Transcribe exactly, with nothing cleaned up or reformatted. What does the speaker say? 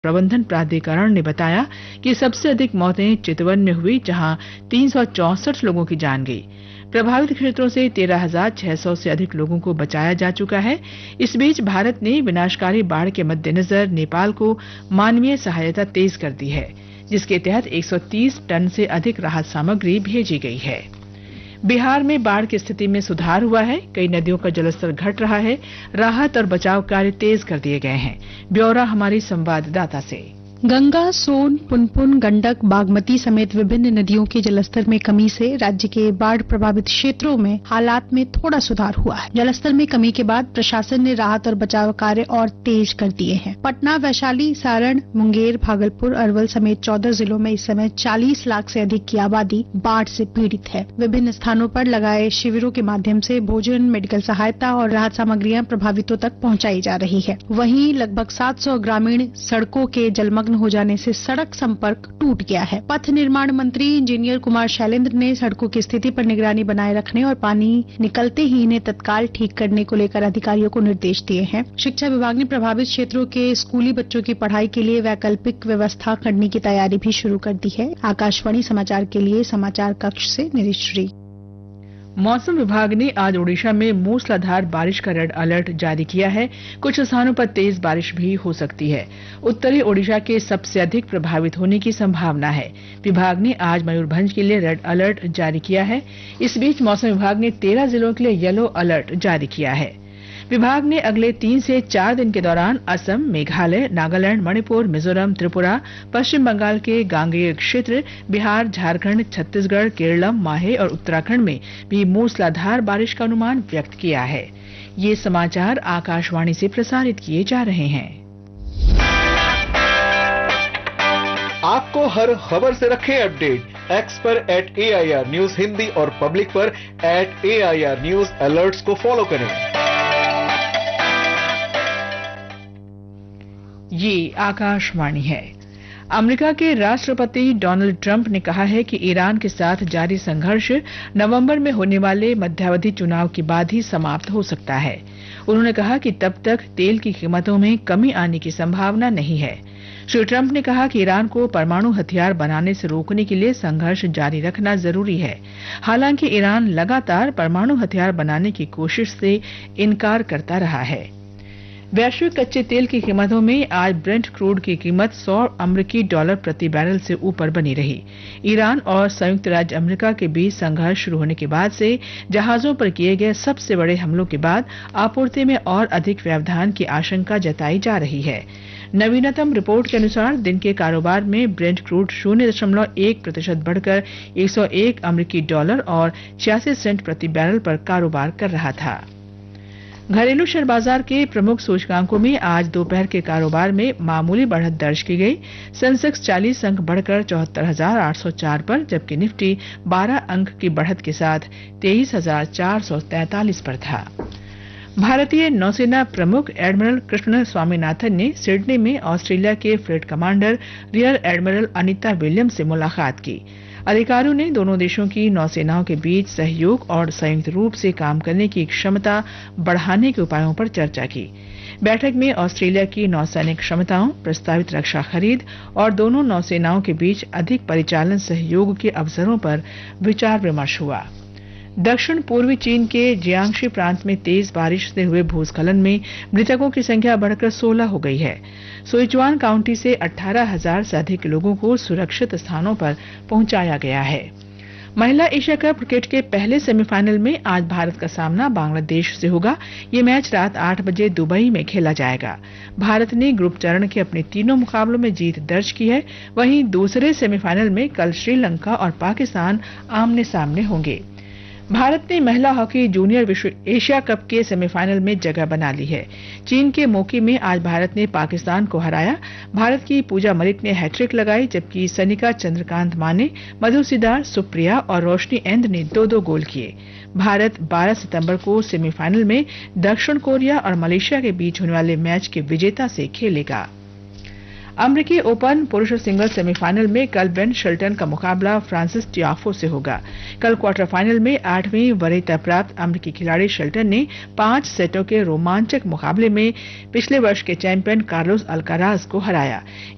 प्रबंधन प्राधिकरण ने बताया कि सबसे अधिक मौतें चितवन में हुई, जहां तीन सौ चौसठ लोगों की जान गई। प्रभावित क्षेत्रों से तेरह हजार छह सौ से अधिक लोगों को बचाया जा चुका है। इस बीच भारत ने विनाशकारी बाढ़ के मद्देनजर नेपाल को मानवीय सहायता तेज कर दी है, जिसके तहत एक सौ तीस टन से अधिक राहत सामग्री भेजी गई है। बिहार में बाढ़ की स्थिति में सुधार हुआ है। कई नदियों का जलस्तर घट रहा है। राहत और बचाव कार्य तेज कर दिए गए हैं। ब्यौरा हमारी संवाददाता से। गंगा, सोन, पुनपुन, गंडक, बागमती समेत विभिन्न नदियों के जलस्तर में कमी से राज्य के बाढ़ प्रभावित क्षेत्रों में हालात में थोड़ा सुधार हुआ है। जलस्तर में कमी के बाद प्रशासन ने राहत और बचाव कार्य और तेज कर दिए हैं। पटना, वैशाली, सारण, मुंगेर, भागलपुर, अरवल समेत चौदह जिलों में इस समय चालीस लाख से अधिक की आबादी बाढ़ से पीड़ित है। विभिन्न स्थानों पर लगाए शिविरों के माध्यम से भोजन, मेडिकल सहायता और राहत सामग्रियां प्रभावितों तक पहुंचाई जा रही है। वहीं लगभग सात सौ ग्रामीण सड़कों के जलमग्न हो जाने से सड़क संपर्क टूट गया है। पथ निर्माण मंत्री इंजीनियर कुमार शैलेंद्र ने सड़कों की स्थिति पर निगरानी बनाए रखने और पानी निकलते ही इन्हें तत्काल ठीक करने को लेकर अधिकारियों को निर्देश दिए हैं। शिक्षा विभाग ने प्रभावित क्षेत्रों के स्कूली बच्चों की पढ़ाई के लिए वैकल्पिक व्यवस्था करने की तैयारी भी शुरू कर दी है। आकाशवाणी समाचार के लिए समाचार कक्ष से निरीश्री। मौसम विभाग ने आज ओडिशा में मूसलाधार बारिश का रेड अलर्ट जारी किया है। कुछ स्थानों पर तेज बारिश भी हो सकती है। उत्तरी ओडिशा के सबसे अधिक प्रभावित होने की संभावना है। विभाग ने आज मयूरभंज के लिए रेड अलर्ट जारी किया है। इस बीच मौसम विभाग ने तेरह जिलों के लिए येलो अलर्ट जारी किया है। विभाग ने अगले तीन से चार दिन के दौरान असम, मेघालय, नागालैंड, मणिपुर, मिजोरम, त्रिपुरा, पश्चिम बंगाल के गांगेय क्षेत्र, बिहार, झारखंड, छत्तीसगढ़, केरलम, माहे और उत्तराखंड में भी मूसलाधार बारिश का अनुमान व्यक्त किया है। ये समाचार आकाशवाणी से प्रसारित किए जा रहे हैं। आपको हर खबर से रखें अपडेट। एक्स पर eight A I R news Hindi और पब्लिक पर eight A I R news alerts को फॉलो करें। ये आकाशवाणी है। अमेरिका के राष्ट्रपति डोनाल्ड ट्रंप ने कहा है कि ईरान के साथ जारी संघर्ष नवंबर में होने वाले मध्यावधि चुनाव के बाद ही समाप्त हो सकता है। उन्होंने कहा कि तब तक तेल की कीमतों में कमी आने की संभावना नहीं है। श्री ट्रंप ने कहा कि ईरान को परमाणु हथियार बनाने से रोकने के लिए संघर्ष जारी रखना जरूरी है। हालांकि ईरान लगातार परमाणु हथियार बनाने की कोशिश से इनकार करता रहा है। वैश्विक कच्चे तेल की कीमतों में आज ब्रेंट क्रूड की कीमत सौ अमेरिकी डॉलर प्रति बैरल से ऊपर बनी रही। ईरान और संयुक्त राज्य अमेरिका के बीच संघर्ष शुरू होने के बाद से जहाजों पर किए गए सबसे बड़े हमलों के बाद आपूर्ति में और अधिक व्यवधान की आशंका जताई जा रही है। नवीनतम रिपोर्ट के अनुसार दिन के कारोबार में ब्रेंट क्रूड शून्य दशमलव एक प्रतिशत बढ़कर एक सौ एक अमेरिकी डॉलर और छियासी सेंट प्रति बैरल पर कारोबार कर रहा था। घरेलू शेयर बाजार के प्रमुख सूचकांकों में आज दोपहर के कारोबार में मामूली बढ़त दर्ज की गई। सेंसेक्स चालीस अंक बढ़कर चौहत्तर हजार आठ सौ चार पर, जबकि निफ्टी बारह अंक की बढ़त के साथ तेईस हजार चार सौ तैंतालीस पर था। भारतीय नौसेना प्रमुख एडमिरल कृष्ण स्वामीनाथन ने सिडनी में ऑस्ट्रेलिया के fleet commander rear admiral Anita Williams से मुलाकात की। अधिकारियों ने दोनों देशों की नौसेनाओं के बीच सहयोग और संयुक्त रूप से काम करने की क्षमता बढ़ाने के उपायों पर चर्चा की। बैठक में ऑस्ट्रेलिया की नौसैनिक क्षमताओं, प्रस्तावित रक्षा खरीद और दोनों नौसेनाओं के बीच अधिक परिचालन सहयोग के अवसरों पर विचार विमर्श हुआ। दक्षिण पूर्वी चीन के जियांगशी प्रांत में तेज बारिश से हुए भूस्खलन में मृतकों की संख्या बढ़कर सोलह हो गई है। सिचुआन काउंटी से अठारह हजार से अधिक लोगों को सुरक्षित स्थानों पर पहुंचाया गया है। महिला एशिया कप क्रिकेट के पहले सेमीफाइनल में आज भारत का सामना बांग्लादेश से होगा। ये मैच रात आठ बजे दुबई में खेला जाएगा। भारत ने ग्रुप चरण के अपने तीनों मुकाबलों में जीत दर्ज की है। वहीं दूसरे सेमीफाइनल में कल श्रीलंका और पाकिस्तान आमने सामने होंगे। भारत ने महिला हॉकी जूनियर विश्व एशिया कप के सेमीफाइनल में जगह बना ली है। चीन के मोकी में आज भारत ने पाकिस्तान को हराया। भारत की पूजा मलिक ने हैट्रिक लगाई, जबकि सनिका चंद्रकांत माने, मधु सिदार, सुप्रिया और रोशनी एंद ने दो दो गोल किए। भारत बारह सितंबर को सेमीफाइनल में दक्षिण कोरिया और मलेशिया के बीच होने वाले मैच के विजेता से खेलेगा। अमेरिकी ओपन पुरुष सिंगल्स सेमीफाइनल में कल बेन शेल्टन का मुकाबला फ्रांसिस टियाफो से होगा। कल क्वार्टर फाइनल में आठवीं वरीयता प्राप्त अमेरिकी खिलाड़ी शेल्टन ने पांच सेटों के रोमांचक मुकाबले में पिछले वर्ष के चैंपियन कार्लोस अल्काराज को हराया।